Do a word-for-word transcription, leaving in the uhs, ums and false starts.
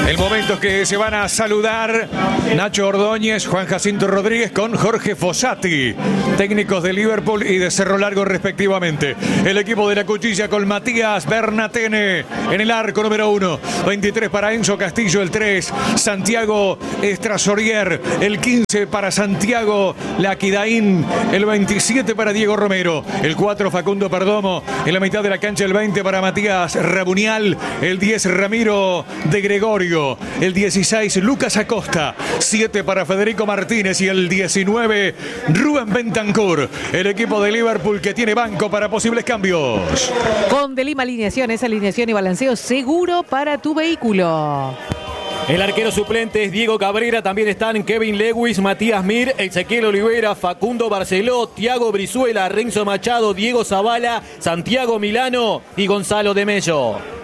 El momento que se van a saludar Nacho Ordóñez, Juan Jacinto Rodríguez con Jorge Fossati, técnicos de Liverpool y de Cerro Largo respectivamente. El equipo de la Cuchilla con Matías Bernatene en el arco número uno. veintitrés para Enzo Castillo, el tres. Santiago Estrasorier, el quince para Santiago Laquidaín, el veintisiete para Diego Romero, el cuatro Facundo Perdomo, en la mitad de la cancha el veinte para Matías Rabunial, el diez Ramiro de Gregorio, el dieciséis Lucas Acosta, siete para Federico Martínez y el diecinueve Rubén Bentancur. El equipo de Liverpool que tiene banco para posibles cambios. Con Delima Alineaciones, alineación y balanceo seguro para tu vehículo. El arquero suplente es Diego Cabrera, también están Kevin Lewis, Matías Mir, Ezequiel Olivera, Facundo Barceló, Thiago Brizuela, Renzo Machado, Diego Zavala, Santiago Milano y Gonzalo de Mello.